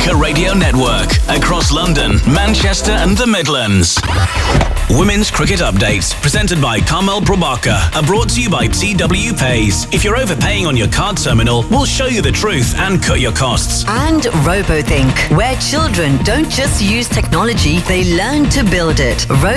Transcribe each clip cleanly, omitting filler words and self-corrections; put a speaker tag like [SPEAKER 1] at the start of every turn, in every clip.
[SPEAKER 1] Leica Radio Network across London, Manchester and the Midlands. Women's Cricket Updates, presented by Kamal Prabhakar, are brought to you by TW Pays. If you're overpaying on your card terminal, we'll show you the truth and cut your costs.
[SPEAKER 2] And RoboThink, where children don't just use technology, they learn to build it.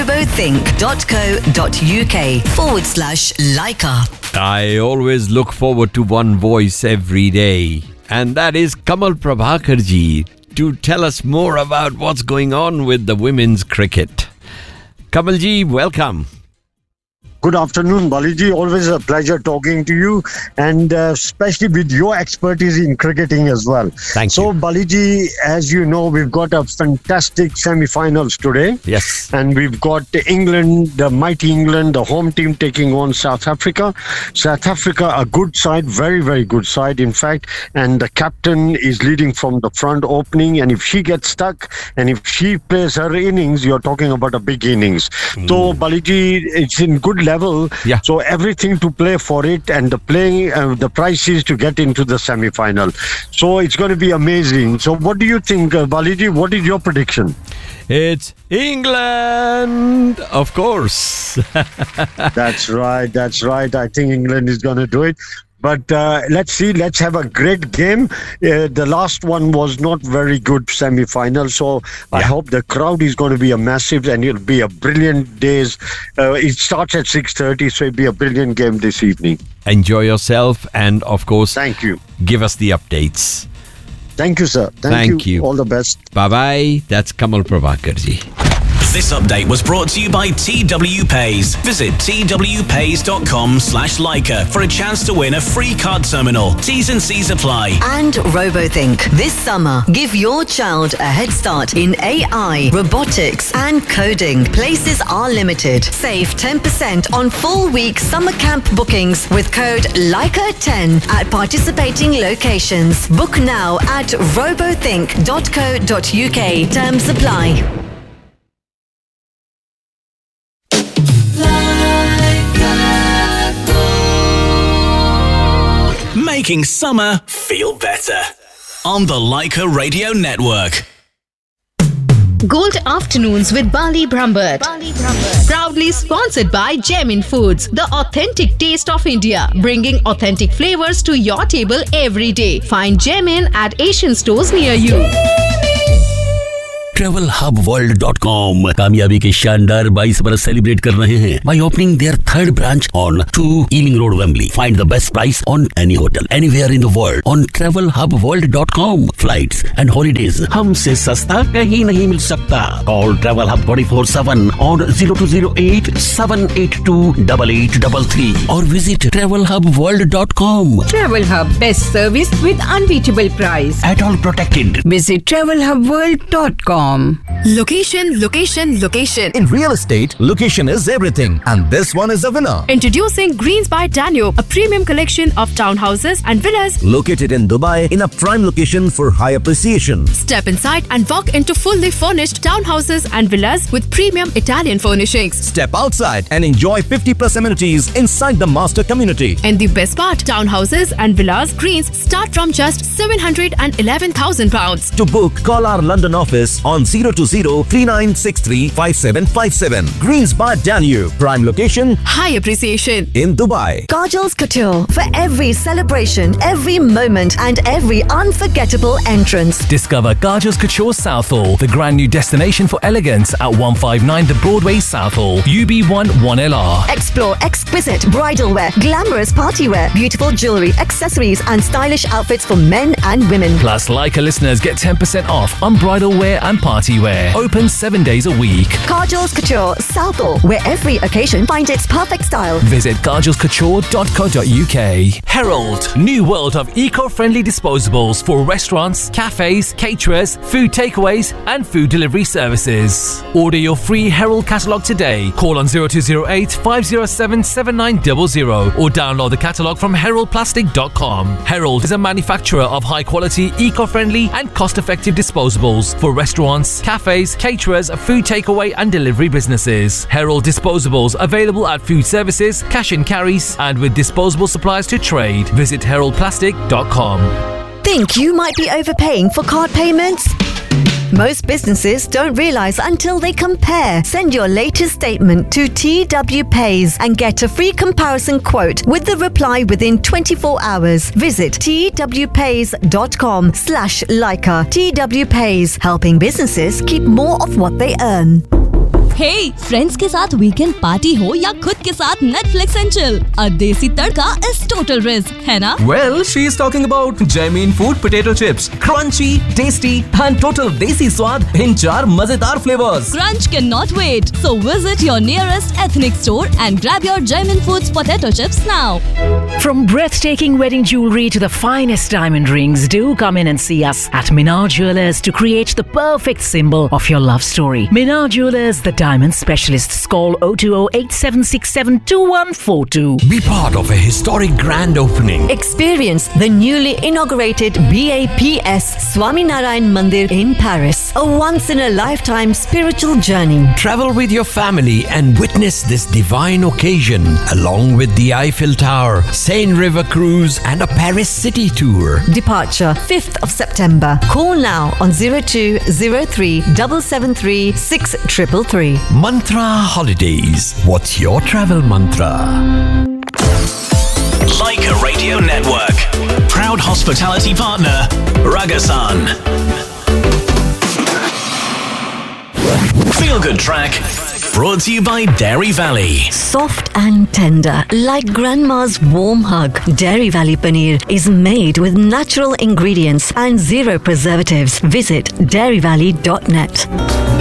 [SPEAKER 2] robothink.co.uk/Leica.
[SPEAKER 3] I always look forward to one voice every day, and that is Kamal Prabhakar ji, to tell us more about what's going on with the women's cricket. Kamal ji, welcome.
[SPEAKER 4] Good afternoon, Baliji. Always a pleasure talking to you, and especially with your expertise in cricketing as well.
[SPEAKER 3] Thank you.
[SPEAKER 4] So, Baliji, as you know, we've got a fantastic semi-finals today.
[SPEAKER 3] Yes.
[SPEAKER 4] And we've got England, the mighty England, the home team taking on South Africa. South Africa, a good side, very, very good side, in fact. And the captain is leading from the front opening. And if she gets stuck, and if she plays her innings, you're talking about a big innings. So, Baliji, it's in good level.
[SPEAKER 3] Yeah.
[SPEAKER 4] So everything to play for it, and the price is to get into the semi-final. So it's going to be amazing. So what do you think, Baliji? What is your prediction?
[SPEAKER 3] It's England, of course.
[SPEAKER 4] That's right. I think England is going to do it. But let's see. Let's have a great game. The last one was not very good semi-final. So I hope the crowd is going to be a massive, and it'll be a brilliant days. It starts at 6:30, so it'll be a brilliant game this evening.
[SPEAKER 3] Enjoy yourself, and of course,
[SPEAKER 4] Thank you.
[SPEAKER 3] Give us the updates.
[SPEAKER 4] Thank you, sir. Thank you. All the best.
[SPEAKER 3] Bye-bye. That's Kamal Prabhakar ji.
[SPEAKER 1] This update was brought to you by TW Pays. Visit twpays.com/Leica for a chance to win a free card terminal. T's and C's apply.
[SPEAKER 2] And RoboThink. This summer, give your child a head start in AI, robotics and coding. Places are limited. Save 10% on full week summer camp bookings with code Leica10 at participating locations. Book now at robothink.co.uk. Terms apply.
[SPEAKER 1] Making summer feel better. On the Leica Radio Network.
[SPEAKER 5] Gold Afternoons with Bali Brambert. Proudly sponsored by Gemin Foods, the authentic taste of India, bringing authentic flavors to your table every day. Find Gemin at Asian stores near you.
[SPEAKER 6] TravelHubWorld.com कामयाबी के शानदार 22 बरस celebrate कर रहे हैं by opening their third branch on 2 Ealing Road, Wembley. Find the best price on any hotel anywhere in the world on TravelHubWorld.com. Flights and holidays हमसे सस्ता कहीं नहीं मिल सकता. Call Travel Hub 24/7 on 0208-782-8833 or visit TravelHubWorld.com.
[SPEAKER 7] Travel Hub, best service with unbeatable price.
[SPEAKER 6] At all protected.
[SPEAKER 7] Visit TravelHubWorld.com.
[SPEAKER 8] Location.
[SPEAKER 9] In real estate, location is everything, and this one is a winner.
[SPEAKER 8] Introducing Greens by Danube, a premium collection of townhouses and villas
[SPEAKER 9] Located in Dubai in a prime location for high appreciation.
[SPEAKER 8] Step inside and walk into fully furnished townhouses and villas with premium Italian furnishings.
[SPEAKER 9] Step outside and enjoy 50+ amenities inside the master community.
[SPEAKER 8] And the best part, townhouses and villas Greens start from just £711,000.
[SPEAKER 9] To book, call our London office on 020-3963-5757. Greens by Danube, prime location
[SPEAKER 8] High appreciation
[SPEAKER 9] in Dubai.
[SPEAKER 2] Kajal's Couture, for every celebration, every moment and every unforgettable entrance.
[SPEAKER 10] Discover Kajal's Couture Southall, the grand new destination for elegance at 159 The Broadway, Southall, UB1 1LR.
[SPEAKER 2] Explore exquisite bridal wear, glamorous party wear, beautiful jewellery, accessories and stylish outfits for men and women.
[SPEAKER 10] Plus, Leica listeners get 10% off on bridal wear and party wear. Open 7 days a week.
[SPEAKER 2] Kajal's Couture Southall, where every occasion finds its perfect style.
[SPEAKER 10] Visit kajalscouture.co.uk. Herald, new world of eco-friendly disposables for restaurants, cafes, caterers, food takeaways and food delivery services. Order your free Herald catalogue today. Call on 0208 507 7900 or download the catalogue from heraldplastic.com. Herald is a manufacturer of high-quality, eco-friendly and cost-effective disposables for restaurants, cafes, caterers, food takeaway and delivery businesses. Herald disposables available at food services, cash and carries and with disposable supplies to trade. Visit heraldplastic.com.
[SPEAKER 2] Think you might be overpaying for card payments? Most businesses don't realize until they compare. Send your latest statement to TW Pays and get a free comparison quote with the reply within 24 hours. Visit twpays.com/Leica. TW Pays, helping businesses keep more of what they earn.
[SPEAKER 11] Hey, friends के साथ weekend party हो या खुद के साथ Netflix and chill, a देसी तड़का is total risk, है ना?
[SPEAKER 12] Well, she is talking about Jamin Food potato chips, crunchy, tasty and total desi स्वाद in 4 मजेदार flavors.
[SPEAKER 11] Crunch cannot wait, so visit your nearest ethnic store and grab your Jamin Foods potato chips now.
[SPEAKER 13] From breathtaking wedding jewelry to the finest diamond rings, do come in and see us at Minar Jewelers to create the perfect symbol of your love story. Minar Jewelers, the diamond specialists. Call 020-8767-2142.
[SPEAKER 3] Be part of a historic grand opening.
[SPEAKER 2] Experience the newly inaugurated BAPS Swaminarayan Mandir in Paris. A once-in-a-lifetime spiritual journey.
[SPEAKER 3] Travel with your family and witness this divine occasion along with the Eiffel Tower, Seine River Cruise and a Paris city tour.
[SPEAKER 2] Departure 5th of September. Call now on 0203 773 6333.
[SPEAKER 3] Mantra Holidays. What's your travel mantra?
[SPEAKER 1] Leica Radio Network. Proud hospitality partner, Ragasan. Feel Good Track. Brought to you by Dairy Valley.
[SPEAKER 2] Soft and tender, like grandma's warm hug. Dairy Valley Paneer is made with natural ingredients and zero preservatives. Visit dairyvalley.net.